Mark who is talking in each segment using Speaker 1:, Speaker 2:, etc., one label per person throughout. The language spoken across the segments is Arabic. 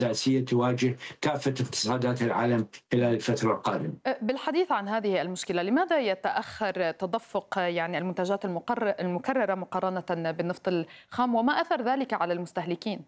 Speaker 1: أساسية تواجه كافة اقتصادات العالم خلال الفترة القادمة.
Speaker 2: بالحديث عن هذه المشكلة، لماذا يتأخر تدفق يعني المنتجات المكررة مقارنة بالنفط الخام، وما أثر ذلك على المستهلكين؟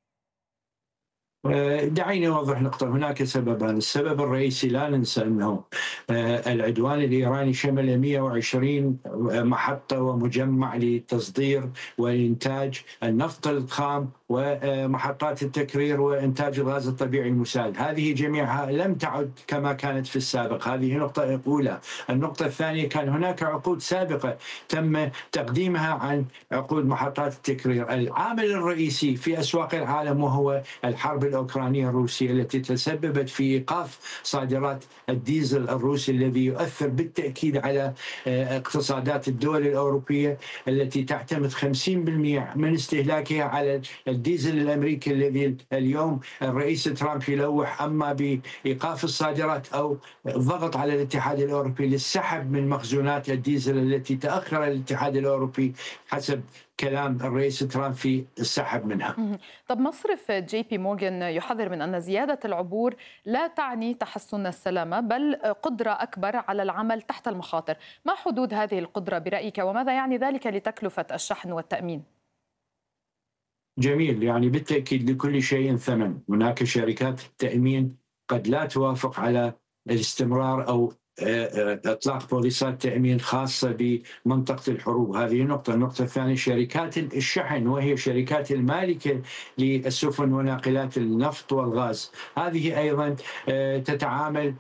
Speaker 1: دعيني أوضح نقطة. هناك سببان. السبب الرئيسي لا ننسى أنه العدوان الإيراني شمل 120 محطة ومجمع لتصدير وإنتاج النفط الخام ومحطات التكرير وإنتاج الغاز الطبيعي المسال. هذه جميعها لم تعد كما كانت في السابق. هذه نقطة أولى. النقطة الثانية، كان هناك عقود سابقة تم تقديمها عن عقود محطات التكرير. العامل الرئيسي في أسواق العالم وهو الحرب الأوكرانية الروسية التي تسببت في إيقاف صادرات الديزل الروسي، الذي يؤثر بالتأكيد على اقتصادات الدول الأوروبية التي تعتمد 50% من استهلاكها على الديزل الأمريكي، الذي اليوم الرئيس ترامب يلوح أما بإيقاف الصادرات أو الضغط على الاتحاد الأوروبي للسحب من مخزونات الديزل التي تأخر الاتحاد الأوروبي حسب كلام الرئيس ترامب في السحب منها.
Speaker 2: طب مصرف جي بي مورغان يحذر من أن زيادة العبور لا تعني تحسن السلامة، بل قدرة أكبر على العمل تحت المخاطر. ما حدود هذه القدرة برأيك، وماذا يعني ذلك لتكلفة الشحن والتأمين؟
Speaker 1: جميل. يعني بالتأكيد لكل شيء ثمن. هناك شركات التأمين قد لا توافق على الاستمرار أو إطلاق بوليصات تأمين خاصة بمنطقة الحروب. هذه نقطة. النقطة الثانية، شركات الشحن وهي شركات المالكة للسفن وناقلات النفط والغاز، هذه أيضا تتعامل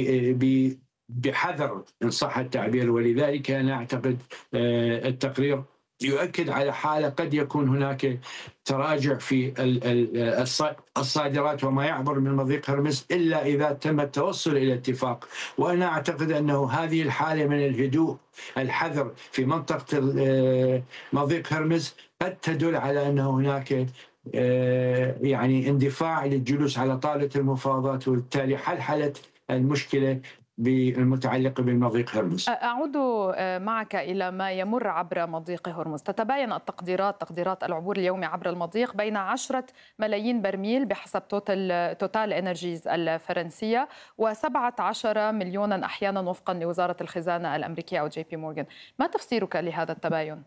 Speaker 1: بحذر إن صح التعبير. ولذلك أنا أعتقد التقرير يؤكد على حالة قد يكون هناك تراجع في الصادرات وما يعبر من مضيق هرمز إلا إذا تم التوصل إلى اتفاق. وأنا أعتقد أنه هذه الحالة من الهدوء الحذر في منطقة مضيق هرمز قد تدل على أنه هناك يعني اندفاع للجلوس على طاولة المفاوضات، وبالتالي حلحلة المشكلة المتعلقة بمضيق هرمز.
Speaker 2: أعود معك إلى ما يمر عبر مضيق هرمز. تتباين تقديرات العبور اليومي عبر المضيق بين 10 ملايين برميل بحسب توتال إنرجيز الفرنسية، و17 مليونا أحيانا وفقا لوزارة الخزانة الأمريكية أو جي بي مورغان. ما تفسيرك لهذا التباين؟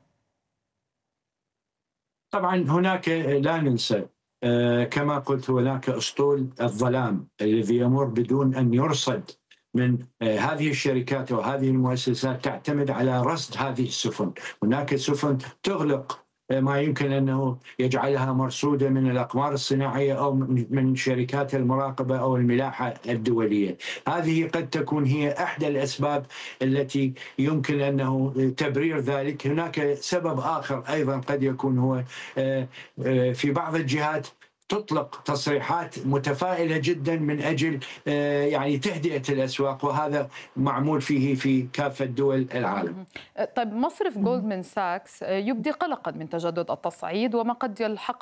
Speaker 1: طبعا هناك لا ننسى كما قلت هناك أسطول الظلام الذي يمر بدون أن يرصد من هذه الشركات وهذه المؤسسات تعتمد على رصد هذه السفن. هناك سفن تغلق ما يمكن أنه يجعلها مرصودة من الأقمار الصناعية أو من شركات المراقبة أو الملاحة الدولية. هذه قد تكون هي أحدى الأسباب التي يمكن أنه تبرير ذلك. هناك سبب آخر أيضا قد يكون هو في بعض الجهات تطلق تصريحات متفائلة جدا من أجل يعني تهدئة الأسواق، وهذا معمول فيه في كافة دول العالم.
Speaker 2: طيب مصرف جولدمان ساكس يبدي قلقا من تجدد التصعيد وما قد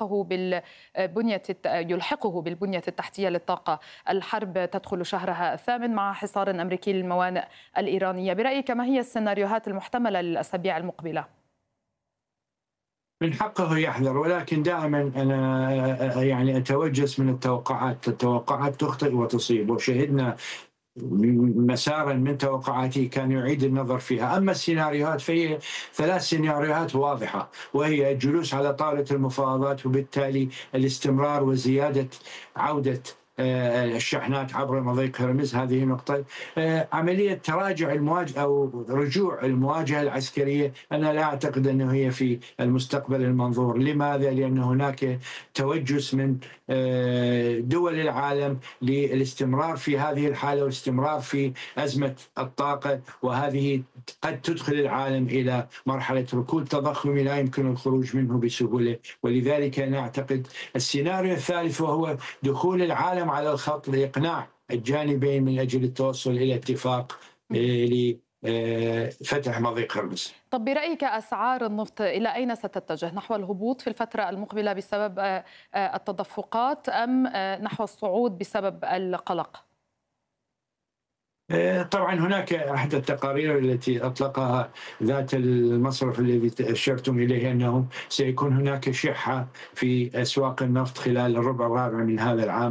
Speaker 2: يلحقه بالبنية التحتية للطاقة. الحرب تدخل شهرها الثامن مع حصار أمريكي للموانئ الإيرانية. برأيك ما هي السيناريوهات المحتملة للأسابيع المقبلة؟
Speaker 1: من حقه يحذر، ولكن دائما أنا يعني أتوجس من التوقعات تخطئ وتصيب، وشهدنا مسارا من توقعاته كان يعيد النظر فيها. أما السيناريوهات فهي 3 سيناريوهات واضحة، وهي الجلوس على طاولة المفاوضات وبالتالي الاستمرار وزيادة عودة الشحنات عبر مضيق هرمز. هذه نقطة. عملية تراجع المواجهة أو رجوع المواجهة العسكرية أنا لا أعتقد أنه هي في المستقبل المنظور. لماذا؟ لأن هناك توجس من دول العالم للاستمرار في هذه الحالة والاستمرار في أزمة الطاقة، وهذه قد تدخل العالم إلى مرحلة ركود تضخمي لا يمكن الخروج منه بسهولة. ولذلك أنا أعتقد السيناريو الثالث وهو دخول العالم على الخط لإقناع الجانبين من أجل التوصل إلى اتفاق لفتح مضيق هرمز.
Speaker 2: طب برأيك أسعار النفط إلى أين ستتجه؟ نحو الهبوط في الفترة المقبلة بسبب التدفقات، أم نحو الصعود بسبب القلق؟
Speaker 1: طبعا هناك أحد التقارير التي أطلقها ذات المصرف الذي أشرتم إليه أنه سيكون هناك شحة في أسواق النفط خلال الربع الرابع من هذا العام.